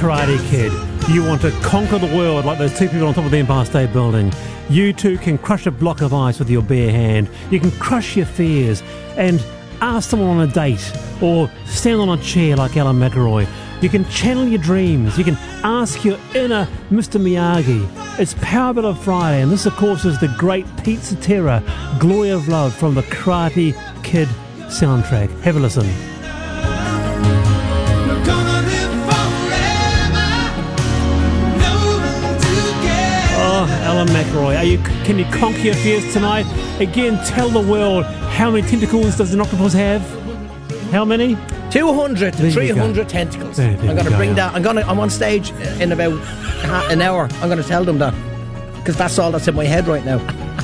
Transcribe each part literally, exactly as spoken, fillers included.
Karate Kid. You want to conquer the world like those two people on top of the Empire State Building. You too can crush a block of ice with your bare hand. You can crush your fears and ask someone on a date or stand on a chair like Alan McElroy. You can channel your dreams. You can ask your inner Mister Miyagi. It's Power Battle Friday, and this, of course, is the great Pete Cetera, Glory of Love from the Karate Kid soundtrack. Have a listen. Oh, Alan McElroy, are you, can you conquer your fears tonight? Again, tell the world, how many tentacles does an octopus have? How many? two hundred to three hundred tentacles. There, there I'm going to go, bring yeah. that. I'm going to. I'm on stage in about an hour. I'm going to tell them that because that's all that's in my head right now.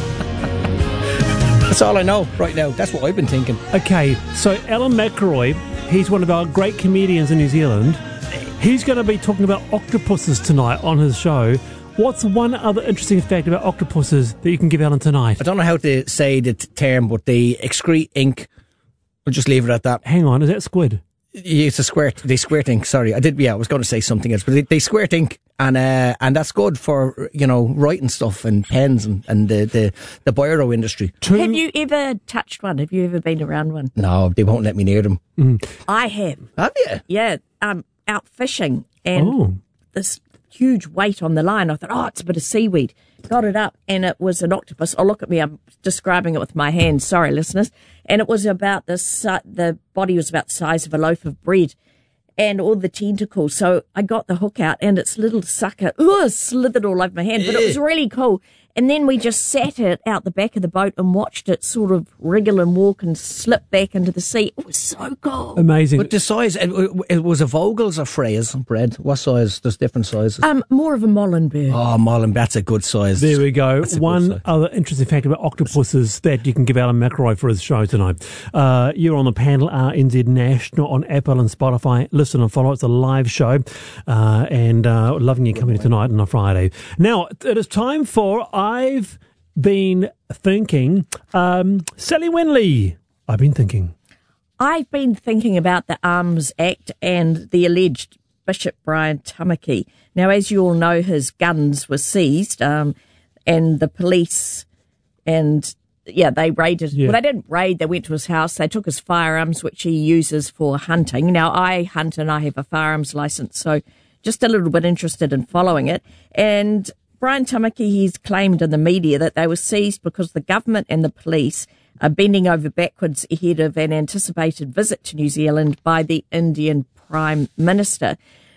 That's all I know right now. That's what I've been thinking. Okay, so Alan McElroy, he's one of our great comedians in New Zealand. He's going to be talking about octopuses tonight on his show. What's one other interesting fact about octopuses that you can give Alan tonight? I don't know how to say the t- term, but they excrete ink. I'll just leave it at that. Hang on, is that squid? Yeah, it's a squirt. They squirt ink. Sorry, I did. Yeah, I was going to say something else, but they, they squirt ink, and uh, and that's good for, you know, writing stuff and pens and, and the, the the biro industry. Two... Have you ever touched one? Have you ever been around one? No, they won't let me near them. Mm. I have. Have you? Yeah, um, out fishing and Oh. this huge weight on the line. I thought, oh, it's a bit of seaweed. Got it up, and it was an octopus. Oh, look at me! I'm describing it with my hands. Sorry, listeners. And it was about the si- the body was about the size of a loaf of bread, and all the tentacles. So I got the hook out, and its little sucker ooh, slithered all over my hand. But it was really cool. And then we just sat it out the back of the boat and watched it sort of wriggle and walk and slip back into the sea. It was so cool. Amazing. But the size, it, it was a Vogels or Frey's bread. What size? There's different sizes. Um, more of a Molenberg. Oh, Marlon, that's a good size. There we go. That's a good One size. other interesting fact about octopuses that you can give Alan McElroy for his show tonight. Uh, you're on the panel, R N Z National, on Apple and Spotify. Listen and follow. It's a live show. Uh, and uh, loving you coming tonight on a Friday. Now, it is time for I've Been Thinking. Um, Sally Winley, I've been thinking. I've been thinking about the Arms Act and the alleged Bishop Brian Tamaki. Now, as you all know, his guns were seized, um, and the police and, yeah, they raided. Yeah. Well, they didn't raid. They went to his house. They took his firearms, which he uses for hunting. Now, I hunt and I have a firearms license, so just a little bit interested in following it. And Brian Tamaki, he's claimed in the media that they were seized because the government and the police are bending over backwards ahead of an anticipated visit to New Zealand by the Indian Prime Minister.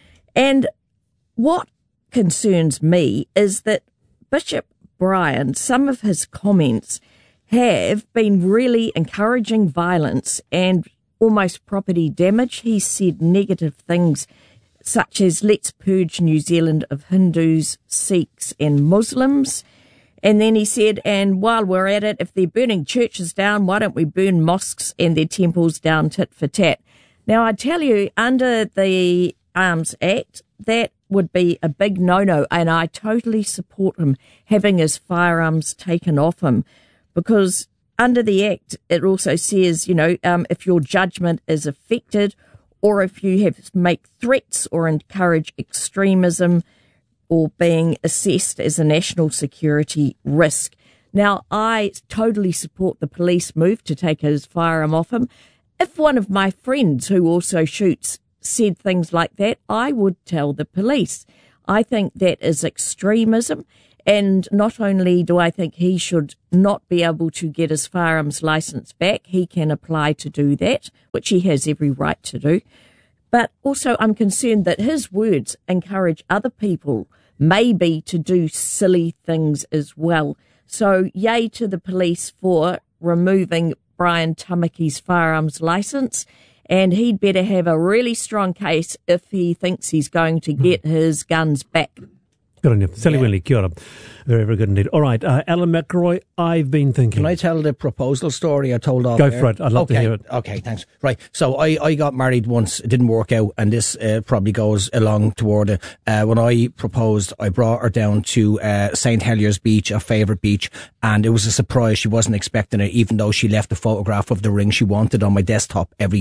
And what concerns me is that Bishop Brian, some of his comments have been really encouraging violence and almost property damage. He said negative things such as let's purge New Zealand of Hindus, Sikhs and Muslims. And then he said, and while we're at it, if they're burning churches down, why don't we burn mosques and their temples down tit for tat? Now, I tell you, under the Arms Act, that would be a big no-no, and I totally support him having his firearms taken off him, because under the Act, it also says, you know, um, if your judgment is affected or if you have make threats or encourage extremism or being assessed as a national security risk. Now, I totally support the police move to take his firearm off him. If one of my friends who also shoots said things like that, I would tell the police. I think that is extremism. And not only do I think he should not be able to get his firearms license back, he can apply to do that, which he has every right to do. But also I'm concerned that his words encourage other people maybe to do silly things as well. So yay to the police for removing Brian Tamaki's firearms license. And he'd better have a really strong case if he thinks he's going to get his guns back. Good on you. Sally Yeah. Winley, kia ora. Very, very good indeed. All right, uh, Alan McElroy, I've been thinking. Can I tell the proposal story I told off Go there? for it. I'd love okay. to hear it. Okay, thanks. Right. So I, I got married once. It didn't work out, and this uh, probably goes along toward it. Uh, when I proposed, I brought her down to uh, Saint Heliers Beach, a favourite beach, and it was a surprise. She wasn't expecting it, even though she left a photograph of the ring she wanted on my desktop every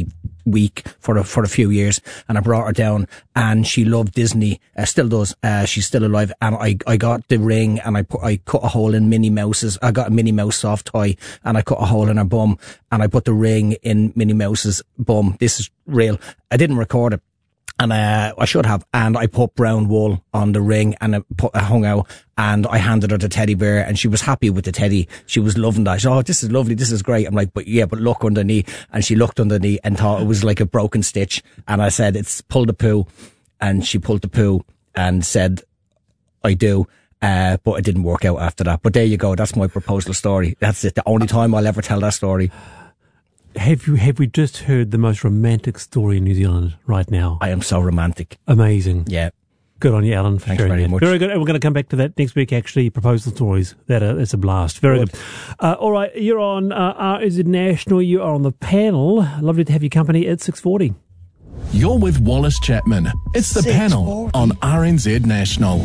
week for a, for a few years, and I brought her down, and she loved Disney, uh, still does, uh, she's still alive, and I, I got the ring, and I put, I cut a hole in Minnie Mouse's, I got a Minnie Mouse soft toy, and I cut a hole in her bum, and I put the ring in Minnie Mouse's bum. This is real. I didn't record it. And uh, I should have, and I put brown wool on the ring, and I, put, I hung out, and I handed her the teddy bear, and she was happy with the teddy. She was loving that. She said, oh, this is lovely, this is great. I'm like, but yeah, but look underneath. And she looked underneath and thought it was like a broken stitch. And I said, it's pull the poo. And she pulled the poo and said, I do. Uh, but it didn't work out after that. But there you go. That's my proposal story. That's it. The only time I'll ever tell that story. Have you have we just heard the most romantic story in New Zealand right now? I am so romantic. Amazing. Yeah. Good on you, Alan, for Thanks sharing very that. much. Very good. And we're going to come back to that next week, actually, proposal stories. That uh, That's a blast. Very good. good. Uh, all right, you're on uh, R N Z National. You are on the panel. Lovely to have your company at six forty. You're with Wallace Chapman. It's the panel on R N Z National.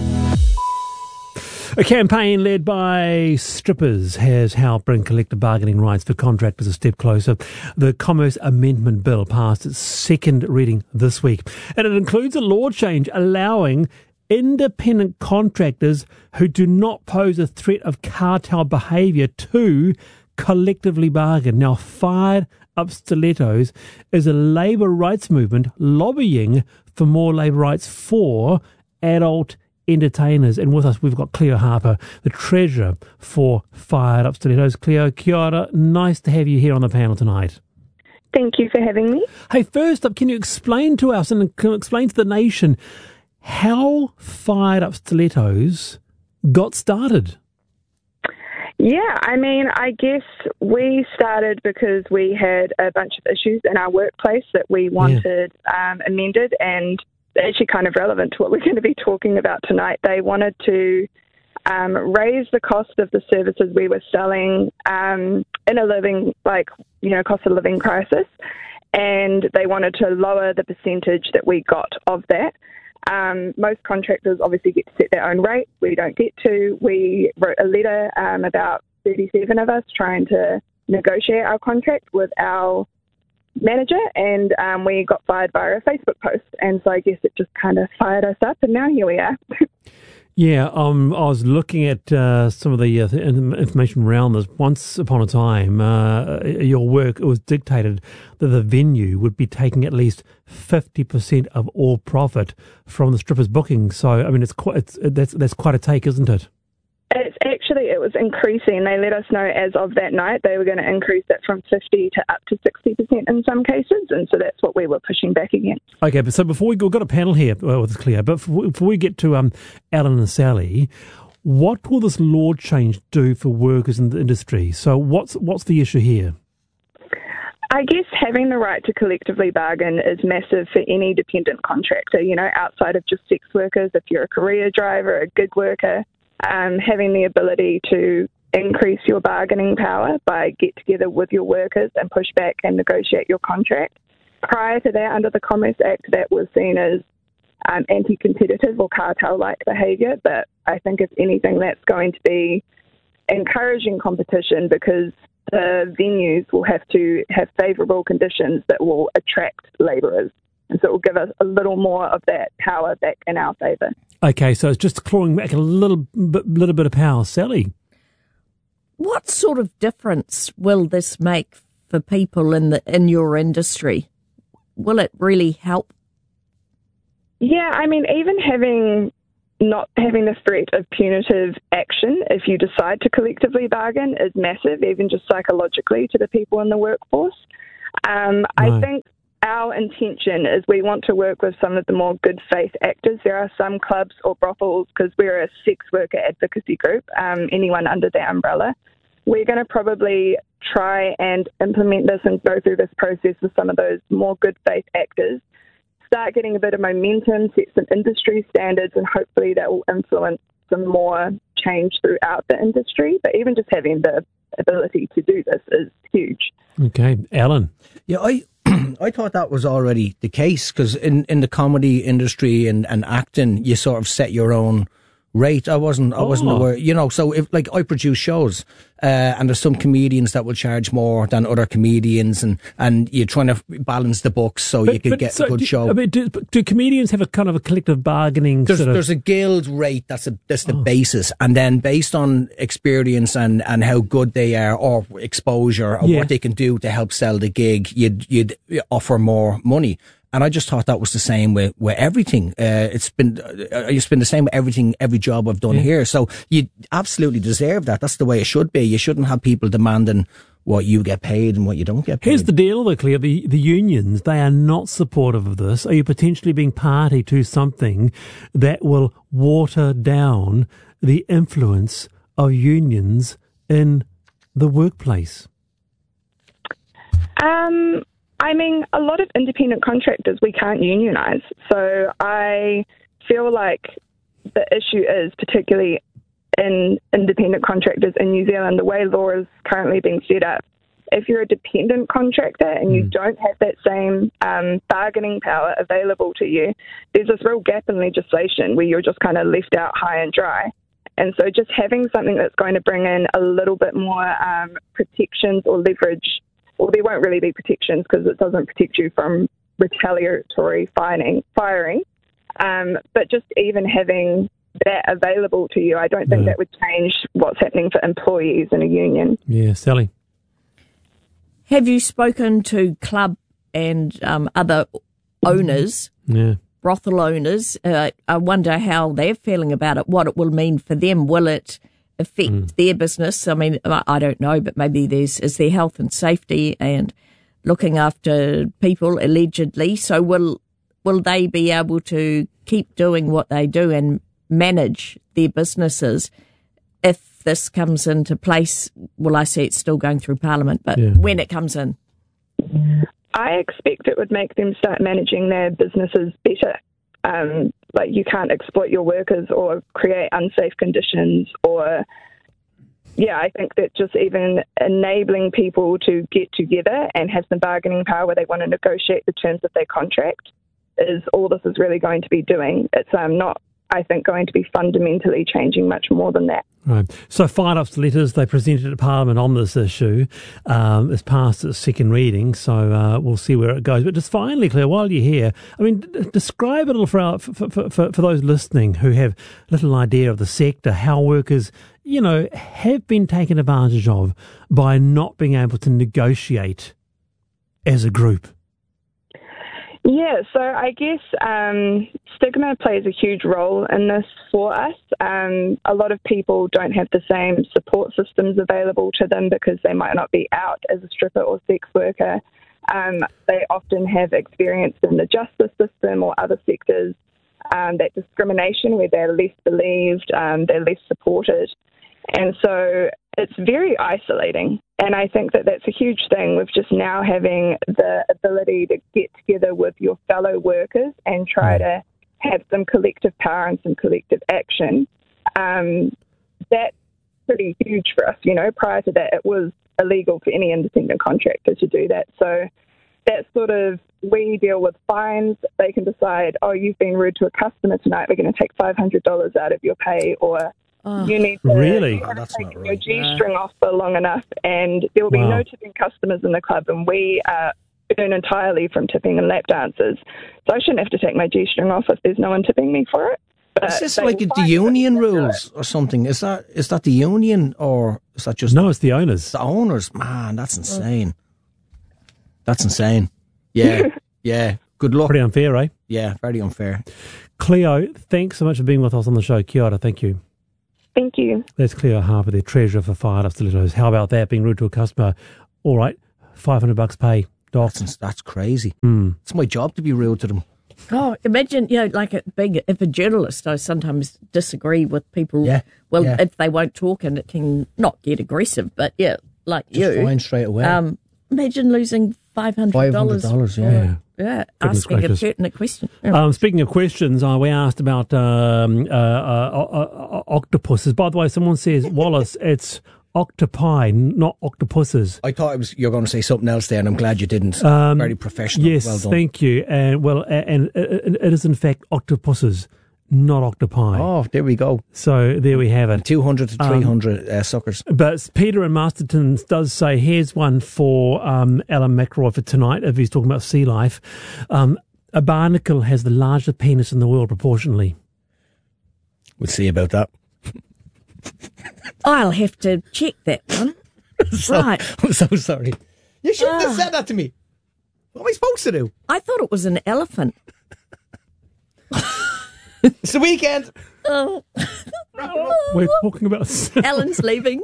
A campaign led by strippers has helped bring collective bargaining rights for contractors a step closer. The Commerce Amendment Bill passed its second reading this week, and it includes a law change allowing independent contractors who do not pose a threat of cartel behaviour to collectively bargain. Now, Fired Up Stilettos is a labour rights movement lobbying for more labour rights for adult entertainers. And with us, we've got Cleo Harper, the treasurer for Fired Up Stilettos. Cleo, kia ora. Nice to have you here on the panel tonight. Thank you for having me. Hey, first up, can you explain to us and explain to the nation how Fired Up Stilettos got started? Yeah, I mean, I guess we started because we had a bunch of issues in our workplace that we wanted yeah. um, amended, and actually kind of relevant to what we're going to be talking about tonight. They wanted to um, raise the cost of the services we were selling um, in a living, like, you know, cost of living crisis, and they wanted to lower the percentage that we got of that. Um, most contractors obviously get to set their own rate. We don't get to. We wrote a letter, um, about thirty-seven of us, trying to negotiate our contract with our manager, and um, we got fired via a Facebook post, and so I guess it just kind of fired us up, and now here we are. Yeah, um, I was looking at uh, some of the uh, information around this. Once upon a time, uh, your work, it was dictated that the venue would be taking at least fifty percent of all profit from the strippers' bookings. So, I mean, it's quite it's, that's that's quite a take, isn't it? It's actually, it was increasing. They let us know as of that night they were going to increase it from fifty to up to sixty percent in some cases, and so that's what we were pushing back against. Okay, but so before we go, we've got a panel here uh, with Cleo, but before we get to um, Alan and Sally, what will this law change do for workers in the industry? So what's what's the issue here? I guess having the right to collectively bargain is massive for any dependent contractor, you know, outside of just sex workers. If you're a career driver, a gig worker, Um, having the ability to increase your bargaining power by get together with your workers and push back and negotiate your contract. Prior to that, under the Commerce Act, that was seen as um, anti-competitive or cartel-like behaviour, but I think if anything, that's going to be encouraging competition because the venues will have to have favourable conditions that will attract labourers. And so it will give us a little more of that power back in our favour. Okay, so it's just clawing back a little bit, little bit of power. Sally? What sort of difference will this make for people in the in your industry? Will it really help? Yeah, I mean, even having not having the threat of punitive action if you decide to collectively bargain is massive, even just psychologically to the people in the workforce. Um, right. I think our intention is we want to work with some of the more good faith actors. There are some clubs or brothels, because we're a sex worker advocacy group, um, anyone under that umbrella. We're going to probably try and implement this and go through this process with some of those more good faith actors, start getting a bit of momentum, set some industry standards, and hopefully that will influence some more change throughout the industry. But even just having the ability to do this is huge. Okay, Alan. Yeah, I I thought that was already the case, because in, in the comedy industry and, and acting, you sort of set your own Rate, I wasn't, I wasn't Oh. aware. You know, so if like I produce shows, uh, and there's some comedians that will charge more than other comedians, and and you're trying to balance the books so you can get so a good do, show. I mean, do, do comedians have a kind of a collective bargaining There's, sort of... there's a guild rate that's a that's the Oh. basis, and then based on experience and, and how good they are, or exposure, or Yeah. what they can do to help sell the gig, you'd you'd offer more money. And I just thought that was the same with, with everything. Uh, it's been uh, it's been the same with everything, every job I've done Yeah. here. So you absolutely deserve that. That's the way it should be. You shouldn't have people demanding what you get paid and what you don't get paid. Here's the deal, though, Claire. The, the unions, they are not supportive of this. Are you potentially being party to something that will water down the influence of unions in the workplace? Um, I mean, a lot of independent contractors we can't unionise. So I feel like the issue is particularly in independent contractors in New Zealand, the way law is currently being set up. If you're a dependent contractor and you Mm. don't have that same um, bargaining power available to you, there's this real gap in legislation where you're just kind of left out high and dry. And so just having something that's going to bring in a little bit more um, protections or leverage, well, there won't really be protections because it doesn't protect you from retaliatory firing, firing. Um, but just even having that available to you, I don't think Yeah. that would change what's happening for employees in a union. Yeah, Sally. Have you spoken to club and um, other owners, Yeah. brothel owners? Uh, I wonder how they're feeling about it, what it will mean for them. Will it affect Mm. their business? I mean, I I don't know, but maybe there's is there health and safety and looking after people allegedly. So will will they be able to keep doing what they do and manage their businesses if this comes into place? Well, I see it's still going through Parliament, but Yeah. when it comes in. I expect it would make them start managing their businesses better. Um, like you can't exploit your workers or create unsafe conditions or, yeah, I think that just even enabling people to get together and have some bargaining power where they want to negotiate the terms of their contract is all this is really going to be doing. It's um, not, I think, going to be fundamentally changing much more than that. Right. So Fired Up's letters they presented at Parliament on this issue. Um, it's passed its second reading, so uh, we'll see where it goes. But just finally, Claire, while you're here, I mean, d- describe a little for, our, for, for, for, for those listening who have little idea of the sector, how workers, you know, have been taken advantage of by not being able to negotiate as a group. Yeah, so I guess um, stigma plays a huge role in this for us. Um, a lot of people don't have the same support systems available to them because they might not be out as a stripper or sex worker. Um, they often have experience in the justice system or other sectors, um, that discrimination where they're less believed, um, they're less supported. And so it's very isolating. And I think that that's a huge thing with just now having the ability to get together with your fellow workers and try to have some collective power and some collective action. Um, that's pretty huge for us. You know, prior to that, it was illegal for any independent contractor to do that. So that's sort of, we deal with fines. They can decide, oh, you've been rude to a customer tonight, we're going to take five hundred dollars out of your pay, or you need to Really? you Oh, that's take not your right. G-string off for long enough, and there will be Wow. no tipping customers in the club, and we uh, earn entirely from tipping and lap dances. So I shouldn't have to take my G-string off if there's no one tipping me for it. But Is this they like will the find union ways to do it. rules or something? Is that is that the union or is that just No, it's the owners. the owners? Man, that's insane. That's insane. Yeah, yeah. Good luck. Pretty unfair, eh? Yeah, very unfair. Cleo, thanks so much for being with us on the show. Kia ora, thank you. Thank you. That's Cleo Harper, their treasurer for Fired Up Stilettos. How about that, being rude to a customer? All right, five hundred bucks pay. Doc. That's, that's crazy. Mm. It's my job to be rude to them. Oh, imagine, you know, like a big, if a journalist, I sometimes disagree with people. Yeah, Well, yeah. if they won't talk and it can not get aggressive, but yeah, like Just you. fine straight away. Um, imagine losing five hundred dollars. five hundred dollars, yeah. Yeah. Yeah, Goodness asking gracious. a pertinent question. Yeah. Um, speaking of questions, uh, we asked about um, uh, uh, uh, uh, octopuses. By the way, someone says, Wallace, it's octopi, not octopuses. I thought it was you were going to say something else there, and I'm glad you didn't. Um, Very professional. Yes, well done. thank you. And well, and it, it is in fact octopuses. not octopi. Oh, there we go. So there we have it. two hundred to three hundred um, uh, suckers. But Peter in Masterton does say, here's one for um, Alan McRoy for tonight, if he's talking about sea life. Um, a barnacle has the largest penis in the world proportionally. We'll see about that. I'll have to check that one. so, right. I'm so sorry. You shouldn't uh, have said that to me. What am I supposed to do? I thought it was an elephant. It's the weekend. Oh. We're talking about... Alan's leaving.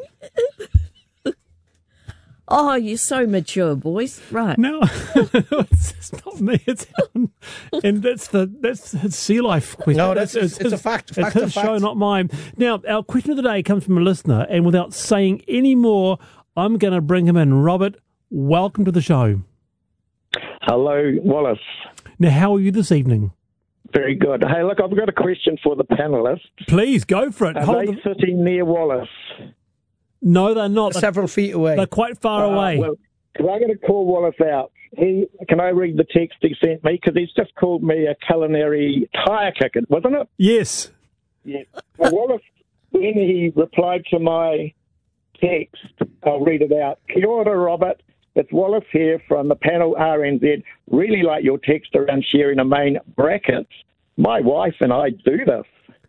Oh, you're so mature, boys. Right. No, it's, it's not me. It's Alan. And that's the that's his sea life question. No, that's, it's, it's, it's his, a fact. It's fact his a fact. show, not mine. Now, our question of the day comes from a listener, and without saying any more, I'm going to bring him in. Robert, welcome to the show. Hello, Wallace. Now, how are you this evening? Very good. Hey, look, I've got a question for the panellists. Please, go for it. Are Hold they the... sitting near Wallace? No, they're not. Several feet away. They're quite far Uh, away. Well, because I'm going to call Wallace out. He, can I read the text he sent me? Because he's just called me a culinary tire kicker, wasn't it? Yes. Yeah. Well, Wallace, when he replied to my text, I'll read it out. Kia ora, Robert. It's Wallace here from the panel R N Z. Really like your text around sharing a main brackets. My wife and I do this.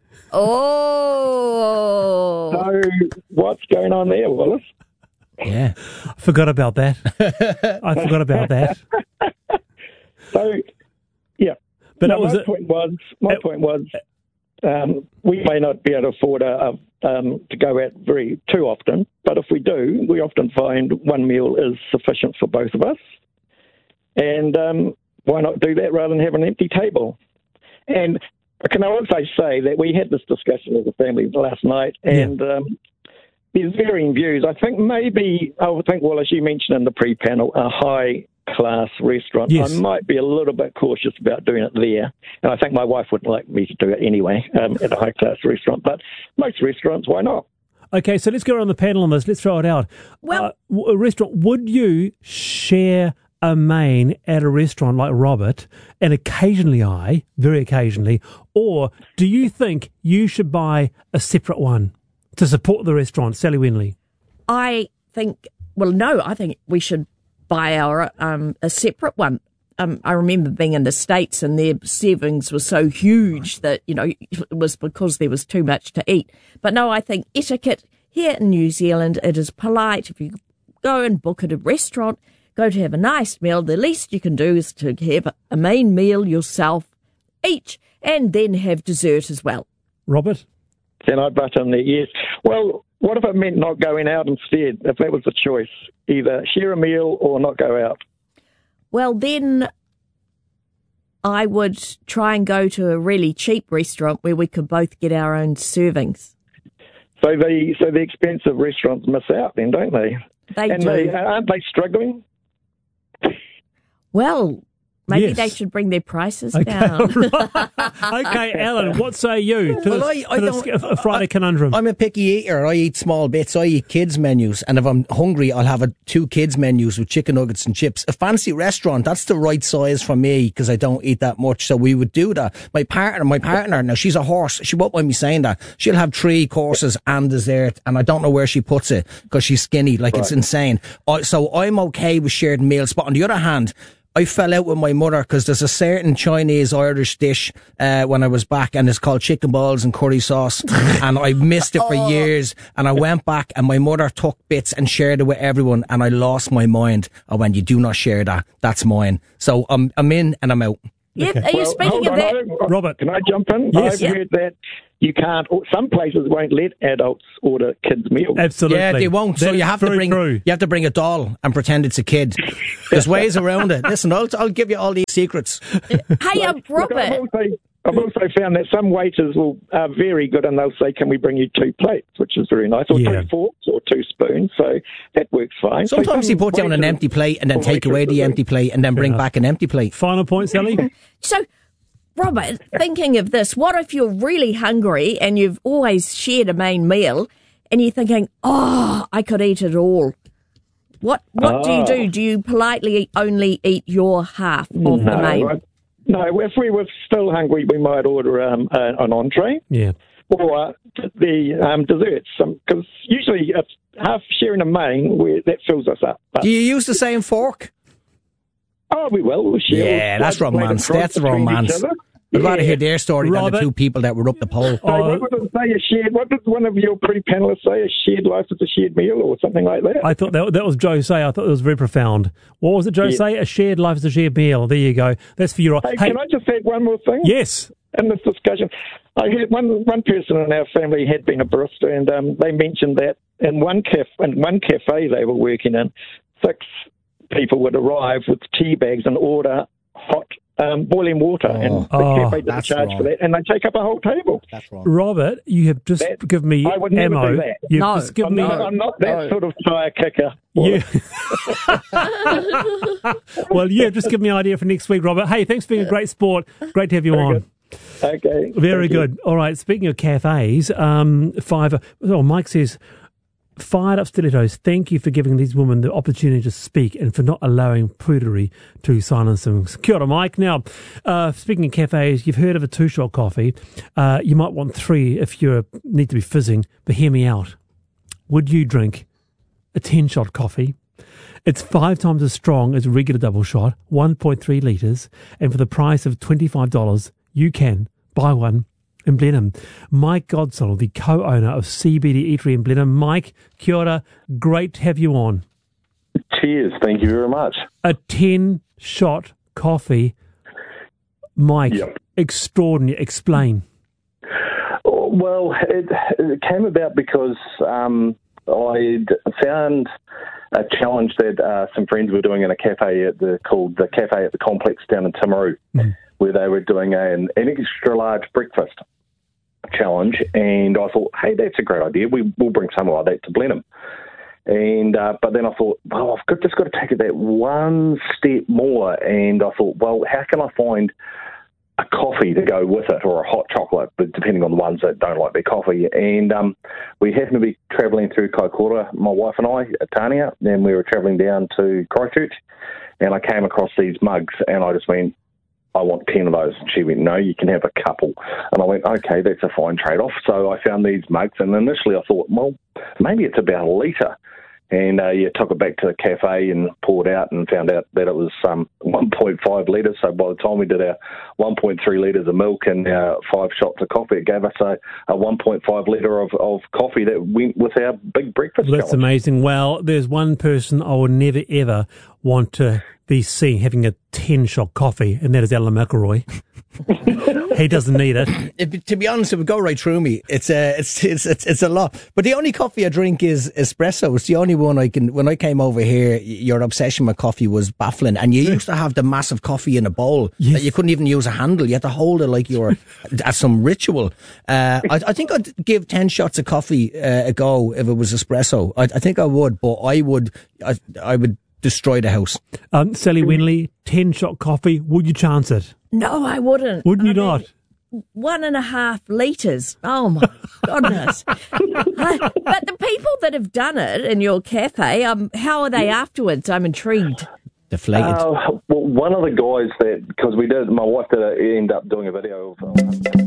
Oh. So what's going on there, Wallace? Yeah. I forgot about that. I forgot about that. So, yeah. But no, that was my it. point was, my it, point was, um, we may not be able to afford a, a, um, to go out very too often, but if we do, we often find one meal is sufficient for both of us. And um, why not do that rather than have an empty table? And can I also say that we had this discussion as a family last night, and yeah. um, there's varying views. I think maybe, I would think, well, as you mentioned in the pre-panel, a high-class restaurant. Yes. I might be a little bit cautious about doing it there, and I think my wife would like me to do it anyway um, at a high-class restaurant. But most restaurants, why not? Okay, so let's go around the panel on this. Let's throw it out. Well, uh, a restaurant, would you share a main at a restaurant like Robert, and occasionally I, very occasionally, or do you think you should buy a separate one to support the restaurant? Sally Winley. I think, well, no, I think we should buy our um, a separate one. Um, I remember being in the States and their servings were so huge that, you know, it was because there was too much to eat. But no, I think etiquette here in New Zealand, it is polite. If you go and book at a restaurant, go to have a nice meal, the least you can do is to have a main meal yourself each and then have dessert as well. Robert? Then I'd butt in there, yes. Well, what if it meant not going out instead, if that was the choice? Either share a meal or not go out. Well, then I would try and go to a really cheap restaurant where we could both get our own servings. So the so the expensive restaurants miss out then, don't they? They and do. They, aren't they struggling? Well, maybe Yes. they should bring their prices Okay, down. okay, Alan, what say you to Well, this, I- I to this don't- uh, Friday conundrum? I'm a picky eater. I eat small bits. I eat kids' menus. And if I'm hungry, I'll have a two kids' menus with chicken nuggets and chips. A fancy restaurant, that's the right size for me because I don't eat that much. So we would do that. My partner, my partner, now she's a horse. She won't mind me saying that. She'll have three courses and dessert. And I don't know where she puts it because she's skinny. Like, it's insane. I, so I'm okay with shared meals. But on the other hand, I fell out with my mother because there's a certain Chinese Irish dish uh, when I was back, and it's called chicken balls and curry sauce, and I missed it for Oh. years. And I went back, and my mother took bits and shared it with everyone, and I lost my mind. I went, "You do not share that. That's mine." So I'm I'm in and I'm out. Yeah, Okay. are you Well, speaking hold of on, that? hold on. Robert. Can I jump in? Yes. I've Yeah. heard that you can't, or some places won't let adults order kids' meals. Absolutely. Yeah, they won't. So That you is have to very bring true. you have to bring a doll and pretend it's a kid. There's ways around it. Listen, I'll I'll give you all these secrets. Hey, um, Look, I've Robert. also, I've also found that some waiters will are very good and they'll say, "Can we bring you two plates?" which is very nice, or Yeah. two forks or two spoons. So that works fine. So Sometimes some you put down an waiters- empty plate and then or take away waitresses the do. empty plate and then bring enough. back an empty plate. Final point, Sally? So, Robert, thinking of this, what if you're really hungry and you've always shared a main meal and you're thinking, oh, I could eat it all? What what do you Oh. do? Do you politely only eat your half of the No, main? I, No, if we were still hungry, we might order um, a, an entree. Yeah. Or uh, the um, desserts, because usually if half sharing a main, we, that fills us up. But, Do you use the same fork? oh, we will. We'll share. Yeah, that's We'll romance. play the That's front between romance. each other. I'd rather Yeah. hear their story than Robert? the two people that were up the pole. So what would it say? A shared? What did one of your pretty panelists say? A shared life is a shared meal, or something like that. I thought that that was Joe say. I thought it was very profound. What was it Joe Yeah. say? A shared life is a shared meal. There you go. That's for you. Hey, can I just add one more thing? Yes. In this discussion, I heard one one person in our family had been a barista, and um, they mentioned that in one caf in one cafe they were working in, six people would arrive with tea bags and order hot um, boiling water, Oh. and the Oh, cafe didn't that's charge wrong. for that, and they take up a whole table. That's wrong. Robert, you have just That- given me I would never ammo. do that. You've No. just given I'm me. not, I'm not that no. sort of tire kicker. You, well, yeah, just give me an idea for next week, Robert. Hey, thanks for being a great sport. Great to have you Very on. good. Okay. Very Thank you. good. All right. Speaking of cafes, um, five. Oh, Mike says, "Fired up stilettos. Thank you for giving these women the opportunity to speak and for not allowing prudery to silence them." Kia ora, Mike. Now, uh, speaking of cafes, you've heard of a two-shot coffee. Uh, you might want three if you need to be fizzing. But hear me out. Would you drink a ten-shot coffee? It's five times as strong as a regular double shot, one point three litres, and for the price of twenty-five dollars, you can buy one in Blenheim. Mike Godsall, the co-owner of C B D Eatery in Blenheim. Mike, kia ora, great to have you on. Cheers. Thank you very much. A ten-shot coffee. Mike, Yep. extraordinary. Explain. Well, it, it came about because um, I found a challenge that uh, some friends were doing in a cafe at the called the Cafe at the Complex down in Timaru, mm. where they were doing an, an extra large breakfast challenge, and I thought, hey, that's a great idea. We will bring something like that to Blenheim. And uh, but then I thought, well, I've got, just got to take it that one step more, and I thought, well, how can I find a coffee to go with it, or a hot chocolate, but depending on the ones that don't like their coffee. And um, we happened to be travelling through Kaikoura, my wife and I, at Tania, and we were travelling down to Christchurch, and I came across these mugs, and I just went, I want ten of those. And she went, no, you can have a couple. And I went, okay, that's a fine trade-off. So I found these mugs, and initially I thought, well, maybe it's about a litre. And uh, yeah, took it back to the cafe and poured out and found out that it was um, one point five litres. So by the time we did our one point three litres of milk and our five shots of coffee, it gave us a, a one point five litre of, of coffee that went with our big breakfast. Well, that's challenge. amazing. Well, there's one person I would never, ever want to be seen having a ten-shot coffee, and that is Alan McElroy. He doesn't need it. It, to be honest, it would go right through me. It's a, it's, it's, it's, it's a lot. But the only coffee I drink is espresso. It's the only one I can. When I came over here, your obsession with coffee was baffling. And you used to have the massive coffee in a bowl Yes. that you couldn't even use a handle. You had to hold it like you were at some ritual. Uh, I, I think I'd give ten shots of coffee uh, a go if it was espresso. I, I think I would, but I would, I, I would destroy the house. Um, Sally Winley, ten-shot coffee. Would you chance it? No, I wouldn't. Wouldn't you I mean, not? One and a half litres. Oh, my goodness. I- but the people that have done it in your cafe, um, how are they afterwards? I'm intrigued. Deflated. Uh, well, one of the guys that, because we did, my wife did uh, end up doing a video of.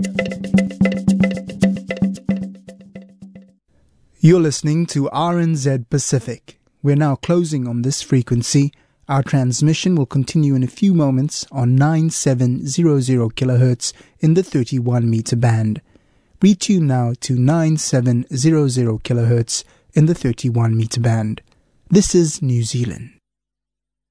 You're listening to R N Z Pacific. We're now closing on this frequency. Our transmission will continue in a few moments on nine seven hundred kilohertz in the thirty-one meter band. Retune now to nine seven hundred kilohertz in the thirty-one meter band. This is New Zealand.